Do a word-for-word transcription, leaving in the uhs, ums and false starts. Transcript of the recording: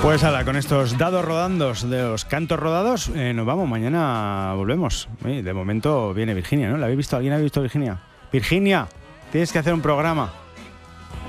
Pues ala, con estos dados rodandos de los cantos rodados, eh, nos vamos, mañana volvemos. Eh, de momento viene Virginia, ¿no? ¿La habéis visto? ¿Alguien ha visto Virginia? Virginia, tienes que hacer un programa.